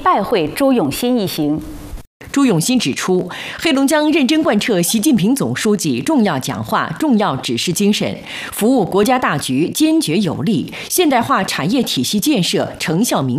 拜会朱永新一行。 朱永新指出，黑龙江认真贯彻习近平总书记重要讲话、重要指示精神，服务国家大局坚决有力，现代化产业体系建设成效明显。